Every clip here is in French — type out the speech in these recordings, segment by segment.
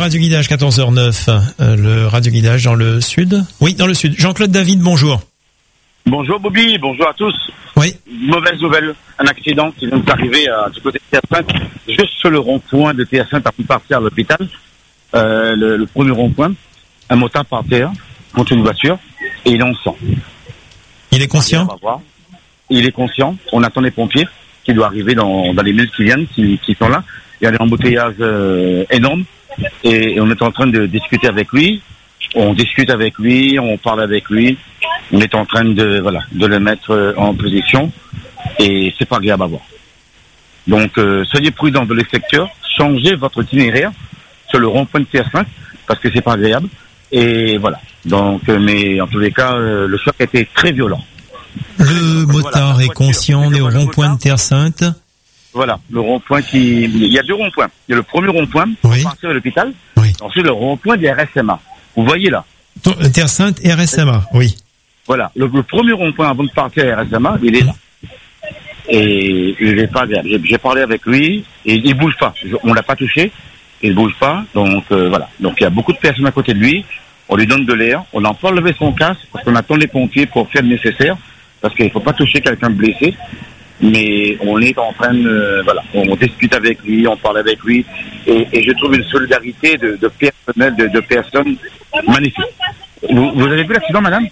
Radio Guidage 14h09, le Radio Guidage dans le sud. Oui, dans le sud. Jean-Claude David, bonjour. Bonjour Bobby, bonjour à tous. Oui. Mauvaise nouvelle, un accident qui vient d'arriver du côté de TR5, juste sur le rond-point de TR5 par partir à l'hôpital. Le premier rond-point, un motard par terre contre une voiture et il est en sang. Il est conscient? On va voir. Il est conscient. On attend les pompiers qui doivent arriver dans les minutes qui viennent, qui sont là. Il y a des embouteillages énormes et on est en train de discuter avec lui. On discute avec lui, on parle avec lui. On est en train de le mettre en position et c'est pas agréable à voir. Donc soyez prudents dans les secteurs, changez votre itinéraire sur le rond-point de TR5 parce que c'est pas agréable. Et voilà. Donc mais en tous les cas, le choc a été très violent. Le motard est conscient, on est au rond-point de Terre Sainte. Voilà, le rond-point il y a deux ronds-points. Il y a le premier rond-point, oui. partir de l'hôpital. Oui. Ensuite, le rond-point du RSMA. Vous voyez là. Terre Sainte et RSMA, oui. Voilà, le premier rond-point avant de partir à RSMA, il est là. Et il est pas agréable. J'ai parlé avec lui et il bouge pas. On l'a pas touché, il bouge pas. Donc voilà. Donc il y a beaucoup de personnes à côté de lui. On lui donne de l'air. On n'a pas levé son casque parce qu'on attend les pompiers pour faire le nécessaire. Parce qu'il faut pas toucher quelqu'un de blessé. Mais on est en train de, on discute avec lui, on parle avec lui, et je trouve une solidarité de personnel, de personnes magnifique. Vous avez vu l'accident, madame?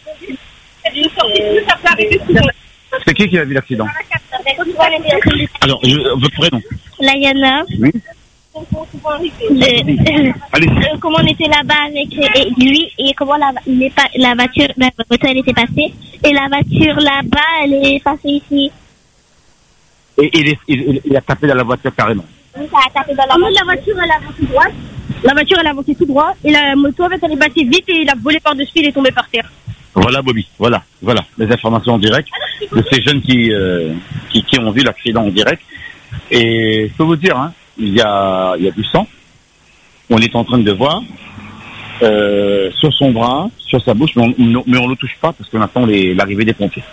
C'est qui a vu l'accident? Alors, votre prénom? Layana. Oui. Comment on était là-bas avec lui et comment la voiture, elle était passée, et la voiture là-bas, elle est passée ici. Et il a tapé dans la voiture carrément. Oui, ça a tapé dans la voiture, elle a avancé droite. La voiture, elle a avancé tout droit. Et la moto, en fait, elle est passée vite et il a volé par-dessus, il est tombé par terre. Voilà, Bobby. Voilà. Les informations en direct de ces jeunes qui ont vu l'accident en direct. Et je peux vous dire, hein, il y a du sang. On est en train de voir sur son bras, sur sa bouche, mais on le touche pas parce qu'on attend l'arrivée des pompiers.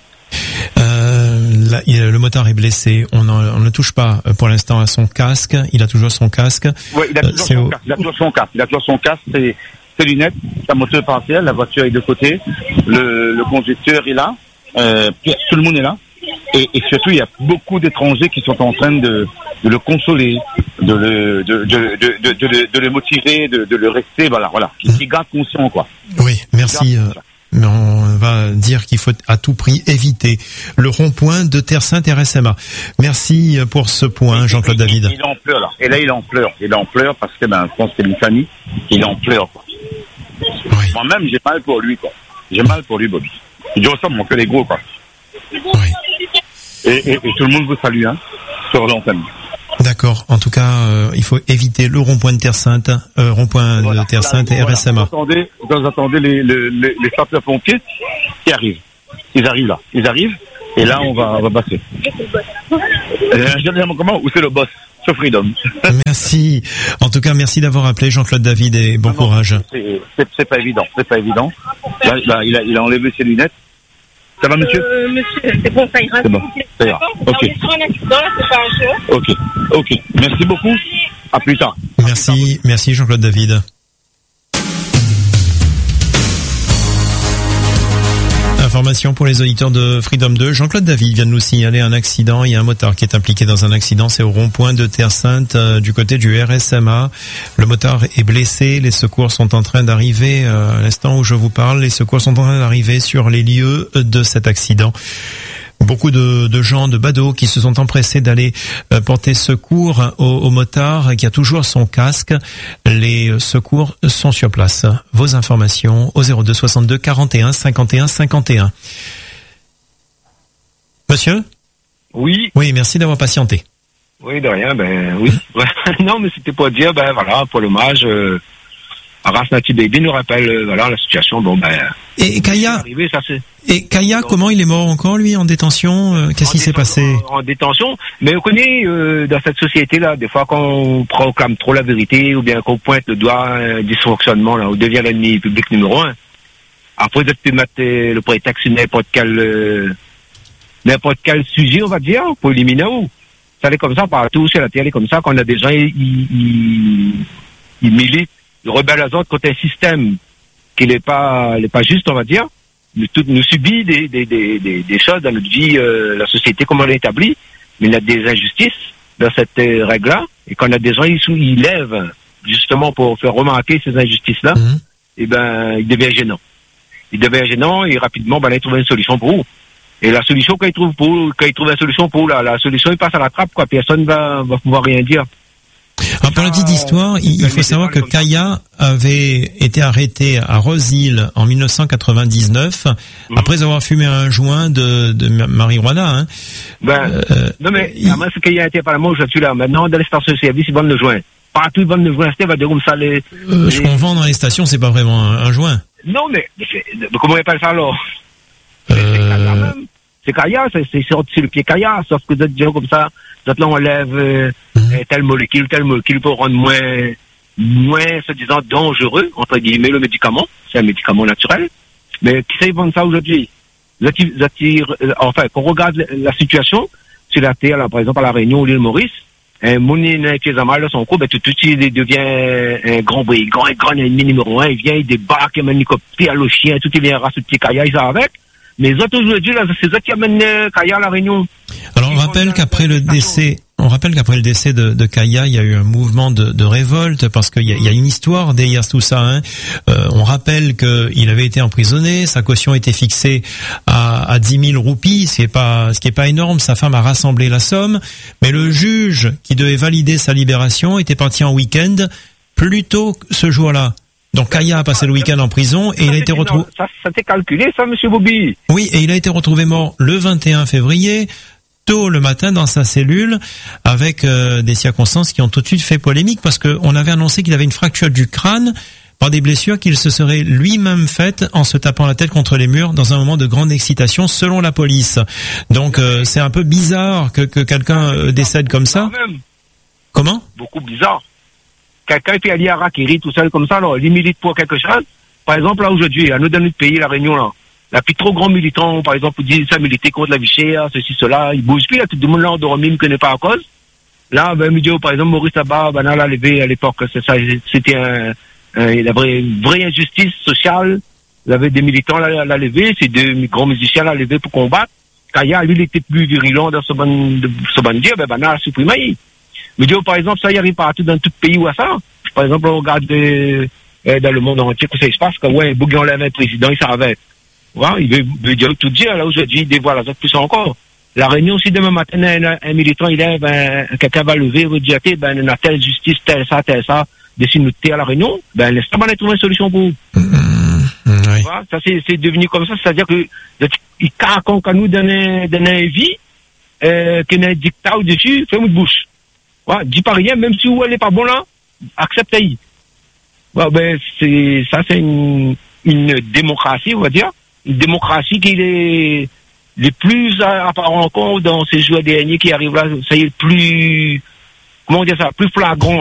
Le motard est blessé. On ne touche pas pour l'instant à son casque. Il a toujours son casque. Oui, il a toujours son casque. Il a toujours son casque. Ses lunettes. Sa moto est partielle. La voiture est de côté. Le conducteur est là. Tout le monde est là. Et surtout, il y a beaucoup d'étrangers qui sont en train de le consoler, de le motiver, de le rester. Voilà. Qui garde conscient, quoi. Oui, merci. Mais on va dire qu'il faut à tout prix éviter le rond-point de Terre Sainte et RSMA. Merci pour ce point, Jean-Claude David. Il en pleure, là. Et là, il en pleure. Il en pleure parce que, je pense que c'est une famille. Il en pleure, quoi. Oui. Moi-même, j'ai mal pour lui, quoi. J'ai mal pour lui, Bobby. Je dis ça, mon cœur est gros, quoi. Oui. Et tout le monde vous salue, hein, sur l'antenne. D'accord. En tout cas, il faut éviter le rond-point de Terre Sainte, de Terre Sainte et RSMA. Vous attendez les sapeurs-pompiers qui arrivent. Ils arrivent là. Et là, on va passer. Comment? Où c'est le boss? Sur Freedom. Merci. En tout cas, merci d'avoir appelé Jean-Claude David et bon courage. C'est pas évident. Là, il a enlevé ses lunettes. Ça va, monsieur? Monsieur, c'est bon, ça ira. C'est bon, ça ira. Ok. Sur un accident, c'est pas un jeu. Ok. Merci beaucoup. À plus tard. Merci Jean-Claude David. Information pour les auditeurs de Freedom 2. Jean-Claude David vient de nous signaler un accident. Il y a un motard qui est impliqué dans un accident. C'est au rond-point de Terre Sainte, du côté du RSMA. Le motard est blessé. Les secours sont en train d'arriver. À l'instant où je vous parle, les secours sont en train d'arriver sur les lieux de cet accident. Beaucoup de gens, de badauds qui se sont empressés d'aller porter secours au motard qui a toujours son casque. Les secours sont sur place. Vos informations au 02 62 41 51 51. Monsieur? Oui. Oui, merci d'avoir patienté. Oui, de rien, oui. Non, mais c'était pour dire, pour l'hommage, Aras Nati Baby nous rappelle, la situation, Et Kaya? Et Kaya, comment il est mort encore, lui, en détention? Qu'est-ce qui s'est passé? En détention. Mais on connaît, dans cette société-là, des fois, quand on proclame trop la vérité, ou bien qu'on pointe le doigt, un dysfonctionnement, là, on devient l'ennemi public numéro 1. Après, vous pu mettre le prétexte sur n'importe quel sujet, on va dire, pour éliminer où. Ça allait comme ça partout, c'est la télé comme ça, quand on a des gens, ils militent il rebelle à autres contre un système qui n'est pas juste, on va dire. Nous subit des choses dans notre vie, la société comme on l'a établie, mais il y a des injustices dans cette règle-là, et quand on a des gens ils lèvent justement pour faire remarquer ces injustices-là, et ben il devient gênant. Et rapidement, ben là, il trouve une solution pour vous. Et la solution quand il trouve une solution pour vous, la solution il passe à la trappe, quoi. Personne va pouvoir rien dire. Alors, pour la petite histoire, il faut savoir que Kaya avait été arrêté à Rose-Île en 1999 après avoir fumé un joint de marijuana. Non mais moi ce Kaya était pas la mot, je suis là. Maintenant dans les stations de service ils vendent le joint. Partout ils vendent le joint. C'était va dire comme ça les. Ce qu'on vend dans les stations c'est pas vraiment un joint. Non mais comment on appelle ça alors? C'est Kaya, c'est le pied Kaya, sauf que d'autres gens comme ça, d'autres là on enlève telle molécule pour rendre moins, se disant, dangereux, entre guillemets, le médicament. C'est un médicament naturel. Mais qui sait vendre ça aujourd'hui? Enfin, quand on regarde la situation, sur la terre, là, par exemple, à La Réunion ou l'île Maurice, un mouni qui est mal dans son coup, ben, tout il devient un grand ennemi numéro 1, il vient, il débarque, il amène les à le chien, tout il vient race de petit Kaya, il s'en avec. Mais les autres aujourd'hui, là, c'est eux qui amènent Kaya à La Réunion. Alors, on rappelle qu'après le décès de Kaya, il y a eu un mouvement de révolte parce qu'il y a une histoire derrière tout ça. Hein. On rappelle qu'il avait été emprisonné, sa caution était fixée à 10 000 roupies, ce qui est pas énorme. Sa femme a rassemblé la somme, mais le juge qui devait valider sa libération était parti en week-end plus tôt ce jour-là. Donc Kaya a passé le week-end en prison et il a été retrouvé. Ça t'est calculé, ça, monsieur Bobby? Oui, et il a été retrouvé mort le 21 février. Tôt le matin dans sa cellule avec des circonstances qui ont tout de suite fait polémique parce qu'on avait annoncé qu'il avait une fracture du crâne par des blessures qu'il se serait lui-même faites en se tapant la tête contre les murs dans un moment de grande excitation selon la police. Donc c'est un peu bizarre que quelqu'un décède comme ça. Comment? Beaucoup bizarre. Quelqu'un qui est allé à Rakiri tout seul comme ça, alors, il milite pour quelque chose. Par exemple, là aujourd'hui, à nous dans notre pays, La Réunion, là. La plus trop grand militant, par exemple, dit ça militer contre la vie chère, ceci, cela, il bouge plus, là, tout le monde là, endormi, il ne connaît pas à cause. Là, ben, par exemple, Maurice Tabar, ben, l'a levé à l'époque, c'était une vraie injustice sociale. Il y avait des militants, l'a levé, c'est deux grands musiciens, l'a levé pour combattre. Kaya, lui, il était plus virulent dans ce bon Dieu, ben, l'a supprimé. Mais par exemple, ça y arrive partout dans tout pays où à ça. Par exemple, on regarde dans le monde entier que ça se passe, que ouais, Bouguin lève un président, il savait. Ouais, il veut dire tout dire, là, aujourd'hui, il dévoile la plus encore. La Réunion, si demain matin, un militant, il lève, quelqu'un va lever, il va dire, ben, on a telle justice, telle ça, dessine notre terre à La Réunion, ben, laisse-moi aller trouver une solution pour vous. Oui. Ouais, ça, c'est devenu comme ça, c'est-à-dire que, il caracon qu'à nous donner une vie, qu'il y a un dictat au-dessus, fais-moi de bouche. Ouais, dis pas rien, même si où elle est pas bon là, accepte-y. Ouais, ben, c'est une démocratie, on va dire. Une démocratie qui est les plus apparent encore dans ces jours derniers qui arrivent là, ça y est, plus, comment dire ça, plus flagrant.